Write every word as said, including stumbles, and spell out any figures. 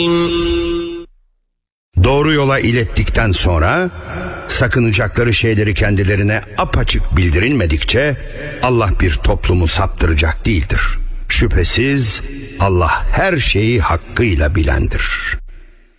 Doğru yola ilettikten sonra sakınacakları şeyleri kendilerine apaçık bildirilmedikçe Allah bir toplumu saptıracak değildir. Şüphesiz Allah her şeyi hakkıyla bilendir.